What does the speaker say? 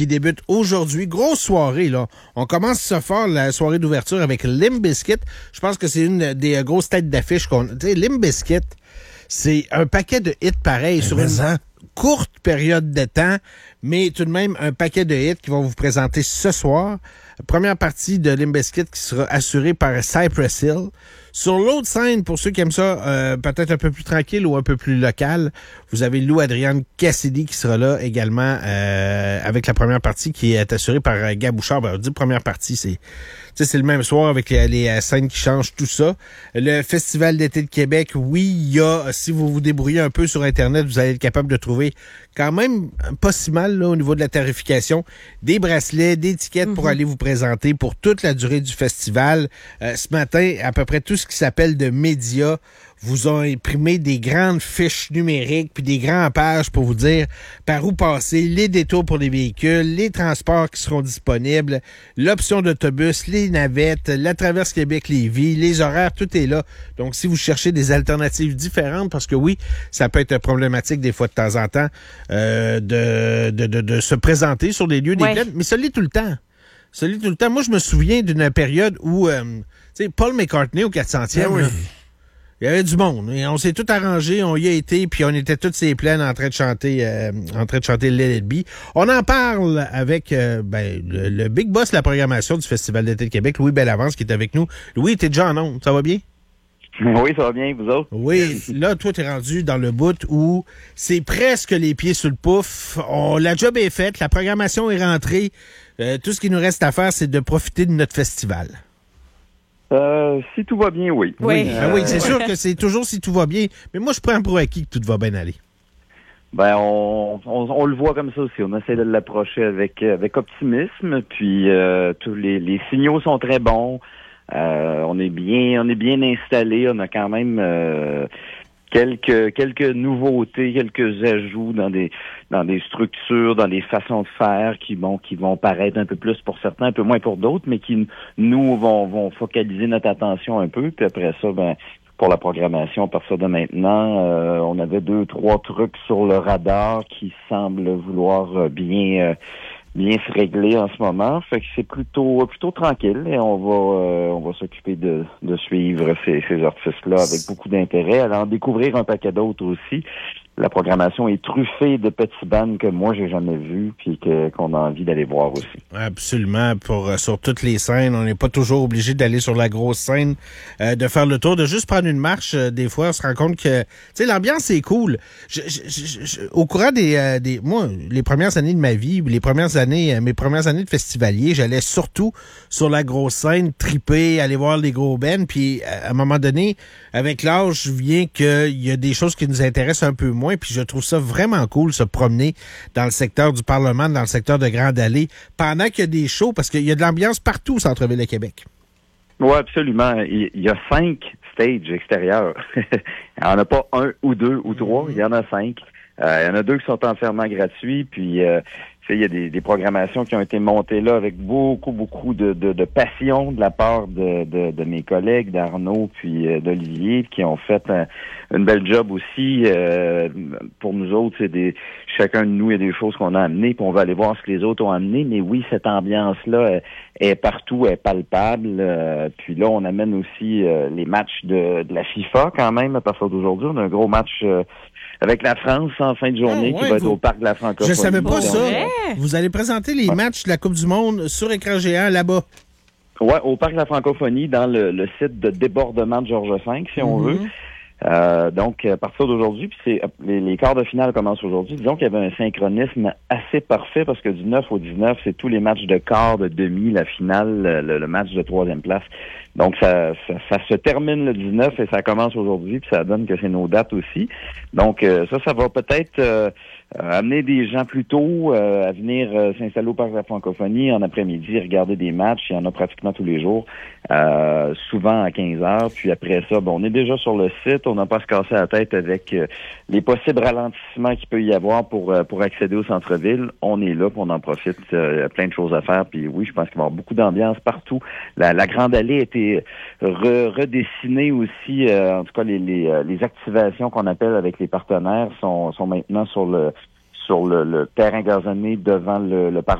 qui débute aujourd'hui. Grosse soirée, là. On commence ça fort, la soirée d'ouverture avec Limp Bizkit. Je pense que c'est une des grosses têtes d'affiche qu'on... Tu sais, Limp Bizkit, c'est un paquet de hits pareils sur une courte période de temps, mais tout de même un paquet de hits qui vont vous présenter ce soir. Première partie de Limp Bizkit qui sera assurée par Cypress Hill. Sur l'autre scène, pour ceux qui aiment ça, peut-être un peu plus tranquille ou un peu plus local, vous avez Lou Adrian Cassidy qui sera là également avec la première partie qui est assurée par Gab Bouchard. Ben, on dit première partie, c'est le même soir avec les scènes qui changent, tout ça. Le Festival d'été de Québec, oui, il y a, si vous vous débrouillez un peu sur Internet, vous allez être capable de trouver quand même pas si mal là, au niveau de la tarification, des bracelets, des tickets pour aller vous présenter pour toute la durée du festival. Ce matin, à peu près tout ce qui s'appelle de médias vous ont imprimé des grandes fiches numériques puis des grandes pages pour vous dire par où passer, les détours pour les véhicules, les transports qui seront disponibles, l'option d'autobus, les navettes, la traverse Québec-Lévis, les horaires, tout est là. Donc, si vous cherchez des alternatives différentes, parce que oui, ça peut être problématique des fois de temps en temps de se présenter sur les lieux des plaines, mais ça l'est tout le temps. Ça l'est tout le temps. Moi, je me souviens d'une période où, tu sais, Paul McCartney au 400e, là, il y avait du monde. Et on s'est tout arrangé, on y a été, puis on était toutes ces plaines en train de chanter Let It Be. On en parle avec le big boss de la programmation du Festival d'été de Québec, Louis Bellavance, qui est avec nous. Louis, t'es déjà en onde, ça va bien? Oui, ça va bien, vous autres? Oui, là, toi, t'es rendu dans le bout où c'est presque les pieds sur le pouf. La job est faite, la programmation est rentrée. Tout ce qui nous reste à faire, c'est de profiter de notre festival. Si tout va bien, oui. Oui, c'est sûr que c'est toujours si tout va bien. Mais moi, je prends pour acquis que tout va bien aller. Ben, on le voit comme ça aussi. On essaie de l'approcher avec optimisme. Puis tous les signaux sont très bons. On est bien installé. On a quand même quelques nouveautés, quelques ajouts dans des structures, dans des façons de faire qui vont paraître un peu plus pour certains, un peu moins pour d'autres, mais qui nous vont focaliser notre attention un peu. Puis après ça, ben pour la programmation, à partir de maintenant, on avait 2-3 trucs sur le radar qui semblent vouloir bien se régler en ce moment. Fait que c'est plutôt tranquille et on va s'occuper de suivre ces artistes-là avec beaucoup d'intérêt, aller en découvrir un paquet d'autres aussi. La programmation est truffée de petits bands que moi j'ai jamais vus puis qu'on a envie d'aller voir aussi. Absolument. Sur toutes les scènes, on n'est pas toujours obligé d'aller sur la grosse scène, de faire le tour, de juste prendre une marche. Des fois, on se rend compte que, tu sais, l'ambiance est cool. Au courant moi, les premières années de ma vie, mes premières années de festivalier, j'allais surtout sur la grosse scène, triper, aller voir les gros bands. Puis à un moment donné, avec l'âge, vient qu'il y a des choses qui nous intéressent un peu moins. Puis je trouve ça vraiment cool, se promener dans le secteur du Parlement, dans le secteur de Grande Allée, pendant qu'il y a des shows, parce qu'il y a de l'ambiance partout au centre-ville de Québec. Oui, absolument. Il y a 5 stages extérieurs. Il n'y en a pas 1 ou 2 ou 3, il y en a 5. Il y en a 2 qui sont entièrement gratuits, puis il y a des programmations qui ont été montées là avec beaucoup de passion de la part de mes collègues, d'Arnaud puis d'Olivier, qui ont fait une belle job aussi. Pour nous autres, chacun de nous, il y a des choses qu'on a amenées, puis on va aller voir ce que les autres ont amené. Mais oui, cette ambiance-là est partout, est palpable. Puis là, on amène aussi les matchs de la FIFA quand même à partir d'aujourd'hui. On a un gros match avec la France en fin de journée qui va être au Parc de la Francophonie. Je savais pas ça. Vous allez présenter les matchs de la Coupe du Monde sur écran géant là-bas. Oui, au Parc de la Francophonie, dans le site de débordement de Georges V, si on veut. Donc, à partir d'aujourd'hui, puis les quarts de finale commencent aujourd'hui. Disons qu'il y avait un synchronisme assez parfait parce que du 9 au 19, c'est tous les matchs de quart, de demi, la finale, le match de 3e place. Donc, ça se termine le 19 et ça commence aujourd'hui, puis ça donne que c'est nos dates aussi. Donc, ça va peut-être amener des gens plus tôt à venir s'installer au Parc de la Francophonie en après-midi, regarder des matchs. Il y en a pratiquement tous les jours, souvent à 15 heures. Puis après ça, on est déjà sur le site. On n'a pas à se casser la tête avec les possibles ralentissements qu'il peut y avoir pour accéder au centre-ville. On est là, puis on en profite. Il y a plein de choses à faire. Puis oui, je pense qu'il va y avoir beaucoup d'ambiance partout. La Grande Allée a été redessinée aussi. En tout cas, les activations qu'on appelle avec les partenaires sont maintenant sur le terrain gazonné devant le Parlement.